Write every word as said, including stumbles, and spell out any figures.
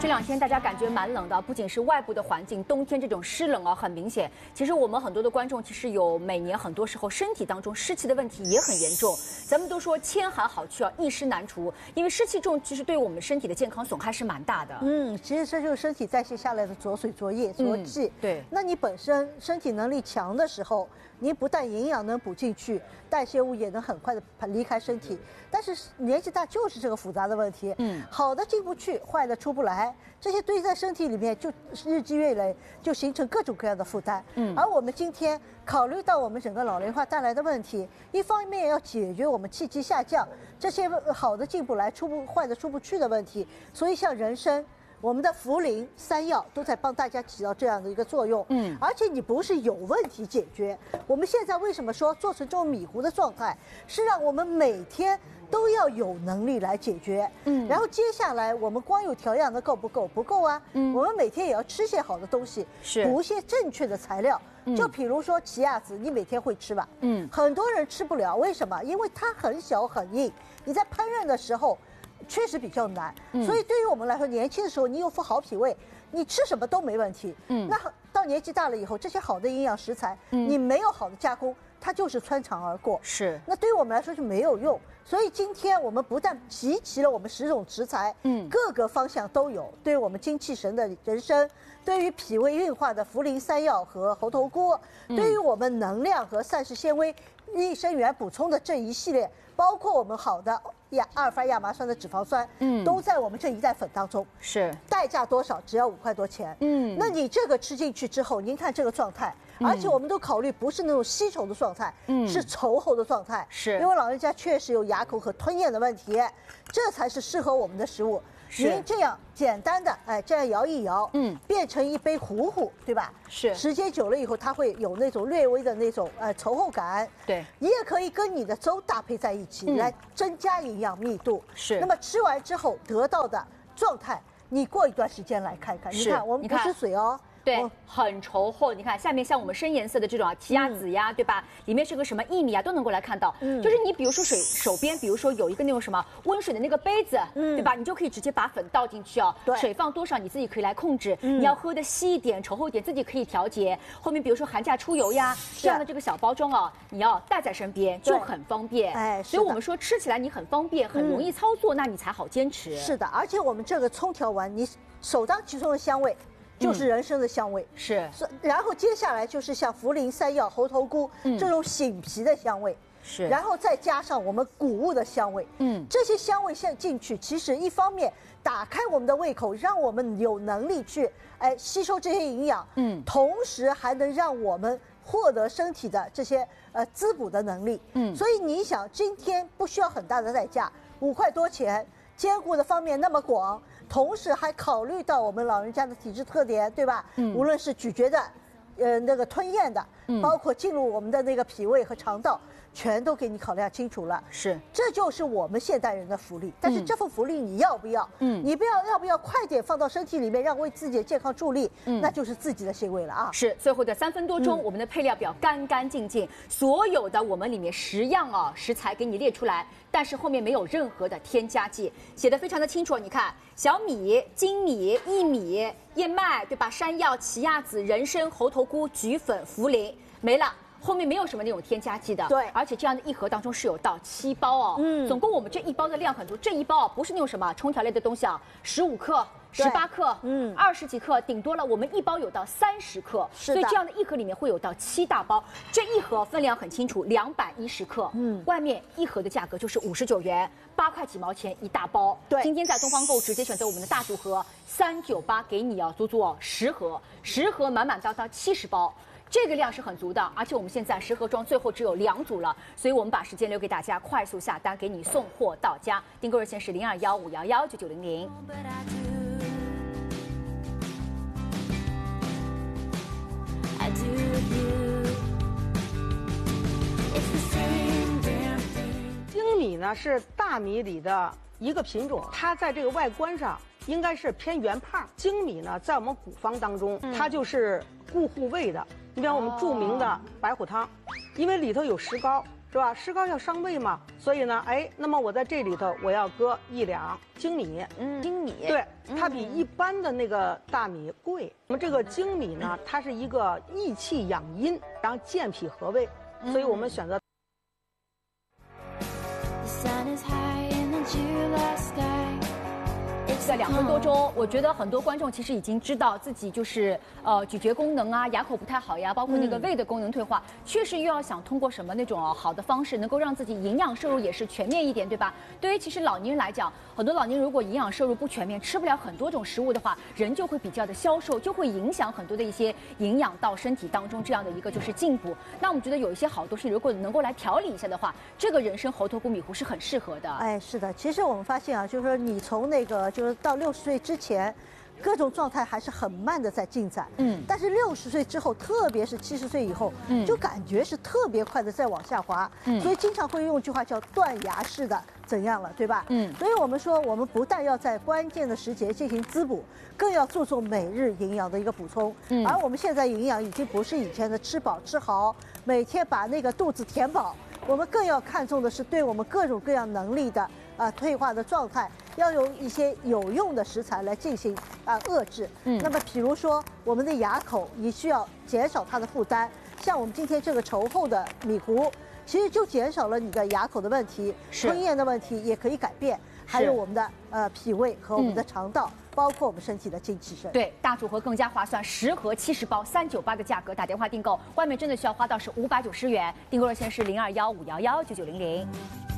这两天大家感觉蛮冷的，不仅是外部的环境，冬天这种湿冷啊很明显。其实我们很多的观众其实有每年很多时候身体当中湿气的问题也很严重。咱们都说千寒好去啊，一湿难除，因为湿气重，其实对我们身体的健康损害是蛮大的。 嗯，其实这就是身体代谢下来的浊水、浊液、浊气。 嗯、对， 那你本身身体能力强的时候，你不但营养能补进去，代谢物也能很快的离开身体。但是年纪大就是这个复杂的问题。嗯，好的进不去，坏的出不来，这些堆在身体里面，就日积月累，就形成各种各样的负担。嗯，而我们今天考虑到我们整个老龄化带来的问题，一方面要解决我们气机下降这些好的进不来、出不坏的出不去的问题，所以像人参。我们的茯苓、山药都在帮大家起到这样的一个作用，嗯，而且你不是有问题解决。我们现在为什么说做成这种迷糊的状态，是让我们每天都要有能力来解决，嗯，然后接下来我们光有调养的够不够？不够啊，嗯，我们每天也要吃些好的东西，是补一些正确的材料。就比如说奇亚籽，你每天会吃吧？嗯，很多人吃不了，为什么？因为它很小很硬，你在烹饪的时候。确实比较难，所以对于我们来说，年轻的时候你有副好脾胃，你吃什么都没问题。嗯，那到年纪大了以后，这些好的营养食材，嗯、你没有好的加工，它就是穿肠而过。是，那对于我们来说就没有用。所以今天我们不但集齐了我们十种食材，嗯，各个方向都有。对于我们精气神的人参，对于脾胃运化的茯苓、山药和猴头菇，嗯、对于我们能量和膳食纤维、益生元补充的这一系列，包括我们好的。亚阿尔法亚麻酸的脂肪酸，嗯，都在我们这一袋粉当中。是，代价多少？只要五块多钱。嗯，那你这个吃进去之后，您看这个状态，嗯、而且我们都考虑不是那种稀稠的状态，嗯，是稠厚的状态。是，因为老人家确实有牙口和吞咽的问题，这才是适合我们的食物。您这样简单的，哎，这样摇一摇，嗯，变成一杯糊糊，对吧？是，时间久了以后，它会有那种略微的那种呃稠厚感。对，你也可以跟你的粥搭配在一起，嗯、来增加营养密度。是，那么吃完之后得到的状态，你过一段时间来看看，你看我们不是水哦。 对，很稠厚。你看下面像我们深颜色的这种啊，奇亚籽呀，对吧？里面是个什么薏米啊，都能够来看到。嗯，就是你比如说水手边，比如说有一个那种什么温水的那个杯子，嗯，对吧？你就可以直接把粉倒进去哦。对，水放多少你自己可以来控制。嗯，你要喝的稀一点、稠厚一点，自己可以调节。后面比如说寒假出游呀，这样的这个小包装啊，你要带在身边就很方便。哎，所以我们说吃起来你很方便，很容易操作，那你才好坚持。 是的，而且我们这个葱调完，你首当其冲的香味。就是人参的香味，是，然后接下来就是像茯苓、山药、猴头菇这种醒脾的香味，是，然后再加上我们谷物的香味，嗯，这些香味先进去，其实一方面打开我们的胃口，让我们有能力去哎吸收这些营养，嗯，同时还能让我们获得身体的这些呃滋补的能力，嗯，所以你想，今天不需要很大的代价，五块多钱，兼顾的方面那么广。同时还考虑到我们老人家的体质特点，对吧？嗯，无论是咀嚼的，呃，那个吞咽的，嗯，包括进入我们的那个脾胃和肠道，全都给你考量清楚了。是，这就是我们现代人的福利。但是这份福利你要不要？嗯，你不要要不要快点放到身体里面，让为自己的健康助力？嗯，那就是自己的行为了啊。 是，最后的三分多钟，嗯、我们的配料表干干净净，所有的我们里面十样啊食材给你列出来。但是后面没有任何的添加剂，写得非常的清楚。你看，小米、精米、薏米、燕麦，对吧？山药、奇亚籽、人参、猴头菇、菊粉、茯苓，没了。后面没有什么那种添加剂的，对，而且这样的一盒当中是有到七包哦，嗯，总共我们这一包的量很多，这一包啊不是那种什么冲调类的东西啊，十五克、十八克，嗯，二十几克，顶多了我们一包有到三十克，所以这样的一盒里面会有到七大包，这一盒分量很清楚，两百一十克，嗯，外面一盒的价格就是五十九元，八块几毛钱一大包，对，今天在东方购直接选择我们的大组合三九八给你啊，足足哦十盒，十盒满满当当七十包。这个量是很足的，而且我们现在十盒装最后只有两组了，所以我们把时间留给大家，快速下单，给你送货到家。订购热线是零二幺五幺幺九九零零。 精米呢是大米里的一个品种，它在这个外观上应该是偏圆胖。精米呢，在我们古方当中，它就是固护胃的。你比方我们著名的白虎汤，因为里头有石膏， 是吧？石膏要伤胃嘛，所以呢，哎，那么我在这里头我要搁一两精米， 嗯，精米， 对，它比一般的那个大米贵。那么这个精米呢，它是一个益气养阴，然后健脾和胃，所以我们选择。 在两分多钟，我觉得很多观众其实已经知道自己就是呃咀嚼功能啊、牙口不太好呀，包括那个胃的功能退化，确实又要想通过什么那种、哦、好的方式，能够让自己营养摄入也是全面一点，对吧？对于其实老年人来讲，很多老年人如果营养摄入不全面，吃不了很多种食物的话，人就会比较的消瘦，就会影响很多的一些营养到身体当中这样的一个就是进补。那我们觉得有一些好东西，如果能够来调理一下的话，这个人参猴头菇米糊是很适合的。 哎，是的，其实我们发现啊，就是说你从那个就是到六十岁之前，各种状态还是很慢的在进展。嗯，但是六十岁之后，特别是七十岁以后，嗯，就感觉是特别快的在往下滑。嗯，所以经常会用一句话叫断崖式的怎样了，对吧？嗯，所以我们说，我们不但要在关键的时节进行滋补，更要注重每日营养的一个补充。嗯，而我们现在营养已经不是以前的吃饱吃好，每天把那个肚子填饱，我们更要看重的是对我们各种各样能力的啊、呃、退化的状态。要用一些有用的食材来进行啊、呃、遏制。嗯，那么比如说我们的牙口也需要减少它的负担，像我们今天这个稠厚的米糊，其实就减少了你的牙口的问题，吞咽的问题也可以改变，还有我们的呃脾胃和我们的肠道。嗯，包括我们身体的精气神。 对，大组合更加划算，十盒七十包，三九八的价格，打电话订购，外面真的需要花到是五百九十元，订购热线是零二幺五幺幺九九零零。